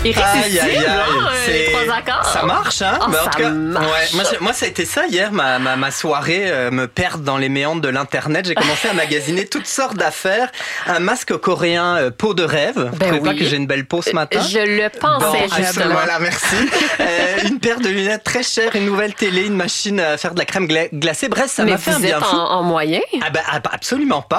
irrésistible, C'est... 3 accords. Ça marche, hein? Oh, Ben, en ça tout cas, marche. ouais, moi, ça a été ça hier, ma soirée, me perdre dans les méandres de l'Internet. J'ai commencé à magasiner toutes sortes d'affaires. Un masque coréen peau de rêve. Vous trouvez pas que j'ai une belle peau ce matin? Je le pensais, justement. Voilà, merci. Une paire de lunettes très chères, une nouvelle télé, une machine à faire de la crème glacée. Bref, ça m'a fait un bien fou. En moyen? Absolument pas.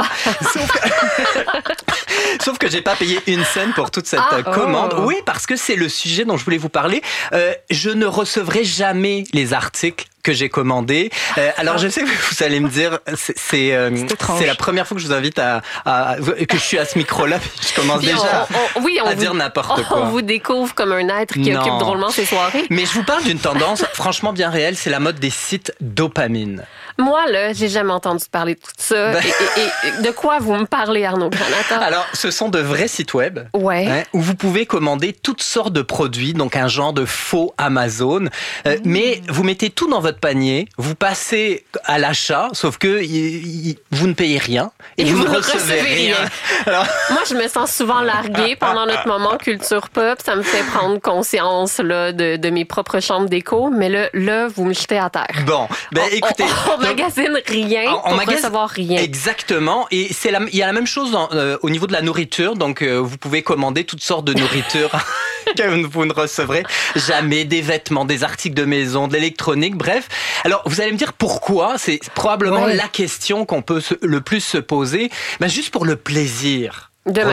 Sauf que j'ai pas payé une scène pour toute cette commande. Oui, parce que c'est le sujet dont je voulais vous parler. Je ne recevrai jamais les articles que j'ai commandé. Alors je sais que vous allez me dire, c'est la première fois que je vous invite que je suis à ce micro-là. Je commence déjà à dire n'importe quoi. On vous découvre comme un être qui occupe drôlement ses soirées. Mais je vous parle d'une tendance franchement bien réelle, c'est la mode des sites dopamine. Moi, là, j'ai jamais entendu parler de tout ça. Et de quoi vous me parlez, Arnaud Granata? Alors, ce sont de vrais sites web où vous pouvez commander toutes sortes de produits, donc un genre de faux Amazon. Mais vous mettez tout dans votre panier, vous passez à l'achat, sauf que vous ne payez rien et vous ne recevez rien. Alors... Moi, je me sens souvent larguée pendant notre moment culture pop. Ça me fait prendre conscience là, de mes propres chambres d'écho. Mais là, vous me jetez à terre. Bon, écoutez... On magasine rien pour recevoir rien. Exactement. Et il y a la même chose au niveau de la nourriture. Donc, vous pouvez commander toutes sortes de nourriture que vous ne recevrez jamais, des vêtements, des articles de maison, de l'électronique, bref. Alors, vous allez me dire pourquoi. C'est probablement la question qu'on peut le plus se poser. Juste pour le plaisir.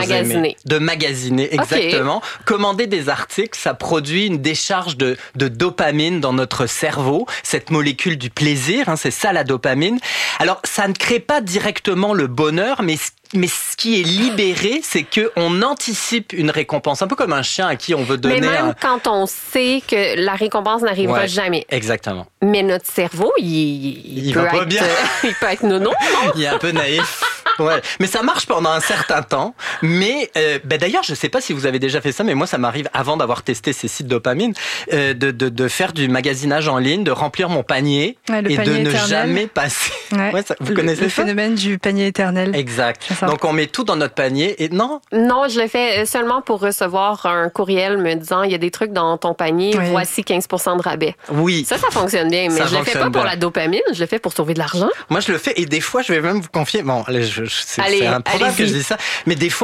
De magasiner, exactement. Okay. Commander des articles, ça produit une décharge de dopamine dans notre cerveau, cette molécule du plaisir, c'est ça la dopamine. Alors, ça ne crée pas directement le bonheur, mais ce qui est libéré, c'est qu'on anticipe une récompense, un peu comme un chien à qui on veut donner... Mais même quand on sait que la récompense n'arrivera jamais. Exactement. Mais notre cerveau, il peut être bien. Il peut être nono, non? Il est un peu naïf. Ouais, mais ça marche pendant un certain temps. Mais d'ailleurs, je sais pas si vous avez déjà fait ça, mais moi, ça m'arrive avant d'avoir testé ces sites dopamine, de faire du magasinage en ligne, de remplir mon panier et de ne jamais passer. Vous connaissez le phénomène du panier éternel. Exact. Donc on met tout dans notre panier et non, je le fais seulement pour recevoir un courriel me disant il y a des trucs dans ton panier, voici 15% de rabais. Oui. Ça fonctionne bien, mais je le fais pas pour la dopamine, je le fais pour sauver de l'argent. Moi, je le fais et des fois, je vais même vous confier. Bon, c'est improbable que je dise ça, mais des fois.